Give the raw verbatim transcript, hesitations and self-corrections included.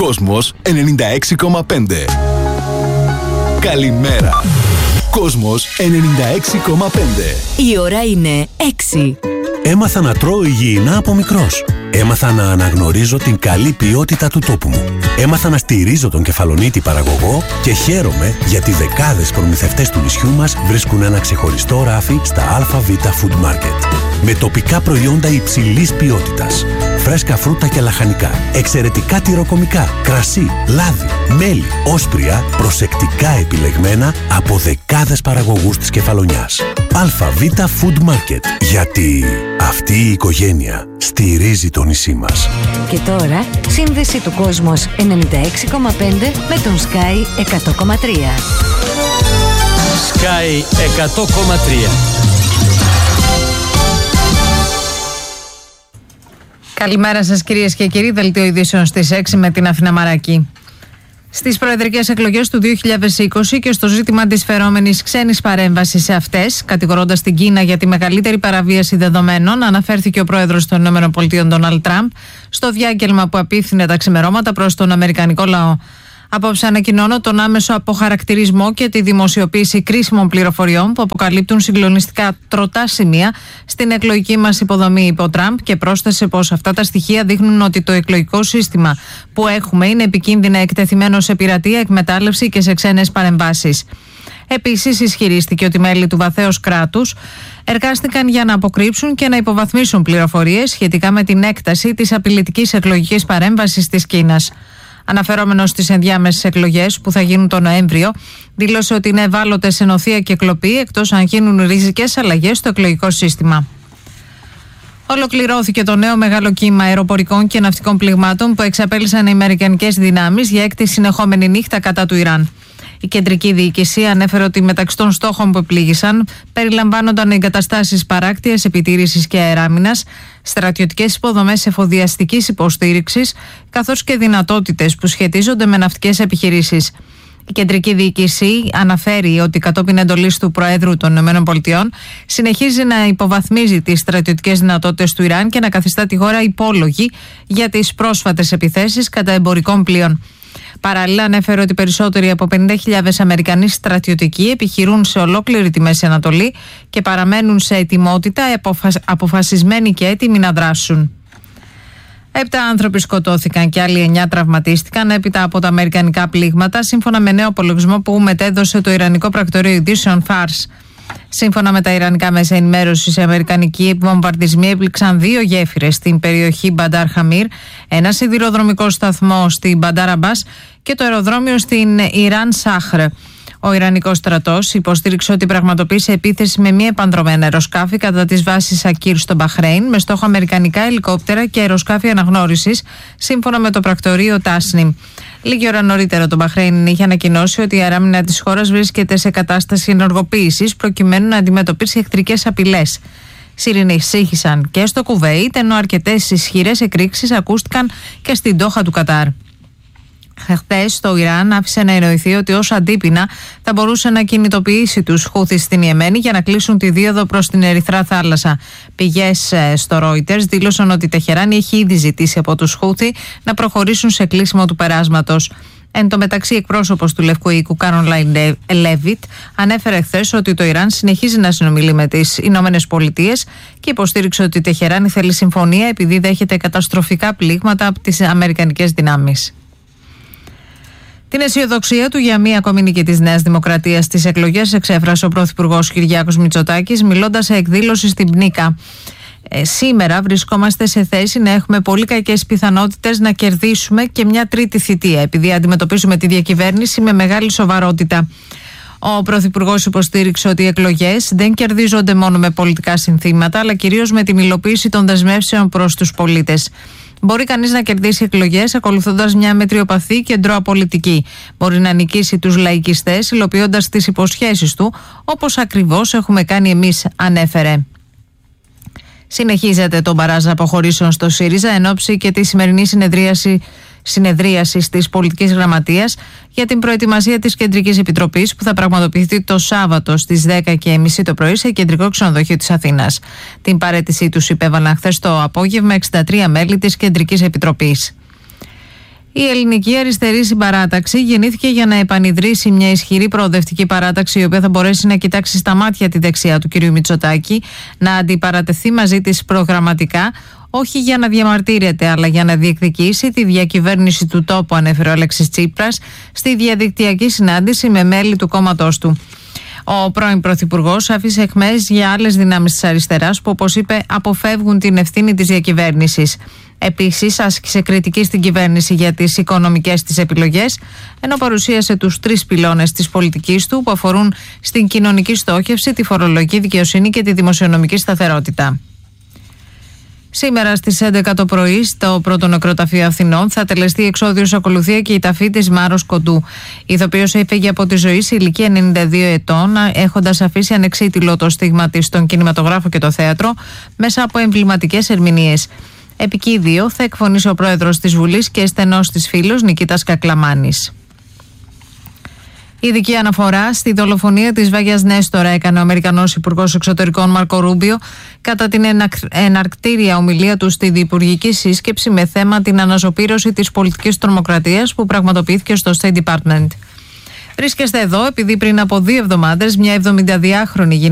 Κόσμος ενενήντα έξι κόμμα πέντε. Καλημέρα. Κόσμος ενενήντα έξι κόμμα πέντε. Η ώρα είναι έξι. Έμαθα να τρώω υγιεινά από μικρός. Έμαθα να αναγνωρίζω την καλή ποιότητα του τόπου μου. Έμαθα να στηρίζω τον κεφαλονίτη παραγωγό και χαίρομαι γιατί δεκάδες προμηθευτές του νησιού μας βρίσκουν ένα ξεχωριστό ράφι στα ΑΒ Food Market. Με τοπικά προϊόντα υψηλής ποιότητας. Φρέσκα φρούτα και λαχανικά. Εξαιρετικά τυροκομικά. Κρασί, λάδι, μέλι, όσπρια, προσεκτικά επιλεγμένα από δεκάδες παραγωγούς της Κεφαλονιάς. ΑΒ Food Market. Γιατί αυτή η οικογένεια στηρίζει το νησί μας. Και τώρα, σύνδεση του Κόσμος ενενήντα έξι κόμμα πέντε με τον Sky εκατό κόμμα τρία. Sky εκατό κόμμα τρία. Καλημέρα σας κυρίες και κύριοι, δελτίο ειδήσεων στις έξι με την Αθήνα Μαράκη. Στις προεδρικές εκλογές του δύο χιλιάδες είκοσι και στο ζήτημα της φερόμενης ξένης παρέμβασης σε αυτές, κατηγορώντας την Κίνα για τη μεγαλύτερη παραβίαση δεδομένων, αναφέρθηκε ο πρόεδρος των ΗΠΑ, Ντόναλντ Τραμπ, στο διάγγελμα που απίφθινε τα ξημερώματα προς τον αμερικανικό λαό. Απόψε ανακοινώνω τον άμεσο αποχαρακτηρισμό και τη δημοσιοποίηση κρίσιμων πληροφοριών που αποκαλύπτουν συγκλονιστικά τροτά σημεία στην εκλογική μας υποδομή, είπε ο Τραμπ, και πρόσθεσε πως αυτά τα στοιχεία δείχνουν ότι το εκλογικό σύστημα που έχουμε είναι επικίνδυνα εκτεθειμένο σε πειρατεία, εκμετάλλευση και σε ξένες παρεμβάσεις. Επίσης, ισχυρίστηκε ότι μέλη του βαθέως κράτους εργάστηκαν για να αποκρύψουν και να υποβαθμίσουν πληροφορίες σχετικά με την έκταση της απειλητικής εκλογικής παρέμβασης της Κίνας. Αναφερόμενος στις ενδιάμεσες εκλογές που θα γίνουν τον Νοέμβριο, δήλωσε ότι είναι ευάλωτες σε νοθεία και κλοπή, εκτός αν γίνουν ριζικές αλλαγές στο εκλογικό σύστημα. Ολοκληρώθηκε το νέο μεγάλο κύμα αεροπορικών και ναυτικών πληγμάτων που εξαπέλυσαν οι αμερικανικές δυνάμεις για έκτη συνεχόμενη νύχτα κατά του Ιράν. Η κεντρική διοίκηση ανέφερε ότι μεταξύ των στόχων που επλήγησαν περιλαμβάνονταν εγκαταστάσεις παράκτειας, επιτήρησης και αεράμινας, στρατιωτικές υποδομές εφοδιαστικής υποστήριξης, καθώς και δυνατότητες που σχετίζονται με ναυτικές επιχειρήσεις. Η κεντρική διοίκηση αναφέρει ότι κατόπιν εντολής του Προέδρου των ΗΠΑ συνεχίζει να υποβαθμίζει τις στρατιωτικές δυνατότητες του Ιράν και να καθιστά τη χώρα υπόλογη για τις πρόσφατες επιθέσεις κατά εμπορικών πλοίων. Παράλληλα, ανέφερε ότι περισσότεροι από πενήντα χιλιάδες Αμερικανοί στρατιωτικοί επιχειρούν σε ολόκληρη τη Μέση Ανατολή και παραμένουν σε ετοιμότητα, αποφασισμένοι και έτοιμοι να δράσουν. Επτά άνθρωποι σκοτώθηκαν και άλλοι εννιά τραυματίστηκαν έπειτα από τα αμερικανικά πλήγματα, σύμφωνα με νέο απολογισμό που μετέδωσε το Ιρανικό Πρακτορείο Ειδήσεων Φάρς. Σύμφωνα με τα ιρανικά μέσα ενημέρωσης, οι αμερικανικοί βομβαρδισμοί έπληξαν δύο γέφυρες στην περιοχή Μπαντάρ Χαμίρ, ένα σιδηροδρομικό σταθμό στην Μπαντάρ Αμπάς και το αεροδρόμιο στην Ιράν Σάχρ. Ο Ιρανικός στρατός υποστήριξε ότι πραγματοποίησε επίθεση με μη επανδρομένα αεροσκάφη κατά τις βάσεις Ακύρ στο Μπαχρέιν, με στόχο αμερικανικά ελικόπτερα και αεροσκάφη αναγνώρισης, σύμφωνα με το πρακτορείο Τάσνιμ. Λίγη ώρα νωρίτερα, το Μπαχρέιν είχε ανακοινώσει ότι η αεράμινα της χώρας βρίσκεται σε κατάσταση ενεργοποίησης προκειμένου να αντιμετωπίσει εχθρικές απειλές. Σιρήνες σύγχυσαν και στο Κουβέιτ, ενώ αρκετές ισχυρές εκρήξεις ακούστηκαν και στην Ντόχα του Κατάρ. Χθες το Ιράν άφησε να εννοηθεί ότι ως αντίπεινα θα μπορούσε να κινητοποιήσει τους Χούθις στην Ιεμένη για να κλείσουν τη δίωδο προς την Ερυθρά Θάλασσα. Πηγές στο Reuters δήλωσαν ότι η Τεχεράνη έχει ήδη ζητήσει από τους Χούθι να προχωρήσουν σε κλείσιμο του περάσματος. Εν τω μεταξύ, εκπρόσωπος του Λευκού Οίκου, Κάρολαϊν Λέβιτ, ανέφερε χθες ότι το Ιράν συνεχίζει να συνομιλεί με τις Ηνωμένες Πολιτείες και υποστήριξε ότι η Τεχεράνη θέλει συμφωνία επειδή δέχεται καταστροφικά πλήγματα από τις αμερικανικές δυνάμεις. Την αισιοδοξία του για μία ακόμη νίκη της Νέας Δημοκρατίας στις εκλογές εξέφρασε ο Πρωθυπουργός Κυριάκος Μητσοτάκης, μιλώντας σε εκδήλωση στην Πνίκα. Ε, σήμερα βρισκόμαστε σε θέση να έχουμε πολύ κακές πιθανότητες να κερδίσουμε και μια τρίτη θητεία, επειδή αντιμετωπίζουμε τη διακυβέρνηση με μεγάλη σοβαρότητα. Ο Πρωθυπουργός υποστήριξε ότι οι εκλογές δεν κερδίζονται μόνο με πολιτικά συνθήματα, αλλά κυρίως με την υλοποίηση των δεσμεύσεων προς τους πολίτες. Μπορεί κανείς να κερδίσει εκλογές ακολουθώντας μια μετριοπαθή κεντρώα πολιτική. Μπορεί να νικήσει τους λαϊκιστές υλοποιώντας τις υποσχέσεις του, όπως ακριβώς έχουμε κάνει εμείς, ανέφερε. Συνεχίζεται το μπαράζ αποχωρήσεων στο ΣΥΡΙΖΑ εν ώψη και τη σημερινή συνεδρίαση συνεδρίασης της Πολιτικής Γραμματείας για την προετοιμασία της Κεντρικής Επιτροπής που θα πραγματοποιηθεί το Σάββατο στις δέκα και μισή το πρωί σε κεντρικό ξενοδοχείο της Αθήνας. Την παραίτησή τους υπέβαλαν χθες το απόγευμα εξήντα τρία μέλη της Κεντρικής Επιτροπής. Η Ελληνική Αριστερή Συμπαράταξη γεννήθηκε για να επανιδρύσει μια ισχυρή προοδευτική παράταξη, η οποία θα μπορέσει να κοιτάξει στα μάτια τη δεξιά του κ. Μητσοτάκη, να αντιπαρατεθεί μαζί της προγραμματικά, όχι για να διαμαρτύρεται, αλλά για να διεκδικήσει τη διακυβέρνηση του τόπου, ανέφερε ο Αλέξης Τσίπρας στη διαδικτυακή συνάντηση με μέλη του κόμματός του. Ο πρώην Πρωθυπουργός άφησε αιχμές για άλλες δυνάμεις της αριστεράς που, όπως είπε, αποφεύγουν την ευθύνη της διακυβέρνησης. Επίσης, άσκησε κριτική στην κυβέρνηση για τις οικονομικές της επιλογές, ενώ παρουσίασε τους τρεις πυλώνες της πολιτικής του που αφορούν στην κοινωνική στόχευση, τη φορολογική δικαιοσύνη και τη δημοσιονομική σταθερότητα. Σήμερα στις έντεκα το πρωί, στο πρώτο νεκροταφείο Αθηνών, θα τελεστεί εξώδιος ακολουθία και η ταφή της Μάρος Κοντού. Η ηθοποιός έφυγε από τη ζωή σε ηλικία ενενήντα δύο ετών, έχοντας αφήσει ανεξίτηλο το στίγμα της στον κινηματογράφο και το θέατρο, μέσα από εμβληματικές ερμηνείες. Επικίδιο θα εκφωνήσει ο πρόεδρος της Βουλής και στενός της φίλος Νικήτας Κακλαμάνης. Ειδική αναφορά στη δολοφονία της Βάγιας Νέστορα έκανε ο Αμερικανός Υπουργός Εξωτερικών Μάρκο Ρούμπιο κατά την εναρκτήρια ομιλία του στη διυπουργική σύσκεψη με θέμα την αναζωπήρωση της πολιτικής τρομοκρατίας που πραγματοποιήθηκε στο State Department. Βρίσκεστε εδώ επειδή πριν από δύο εβδομάδες μια εβδομηνταδυάχρονη γυναίκα